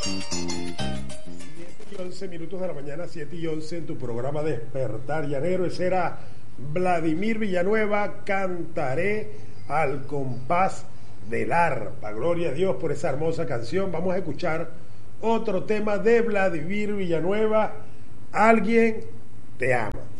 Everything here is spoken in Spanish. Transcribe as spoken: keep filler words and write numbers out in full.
once minutos de la mañana, siete y once en tu programa Despertar Llanero. Ese era Vladimir Villanueva, Cantaré al compás del arpa. Gloria a Dios por esa hermosa canción. Vamos a escuchar otro tema de Vladimir Villanueva, Alguien te ama.